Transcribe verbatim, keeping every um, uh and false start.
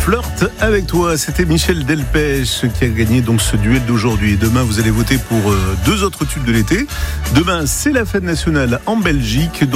flirte avec toi. C'était Michel Delpech qui a gagné donc ce duel d'aujourd'hui. Demain, vous allez voter pour deux autres tubes de l'été. Demain, c'est la fête nationale en Belgique.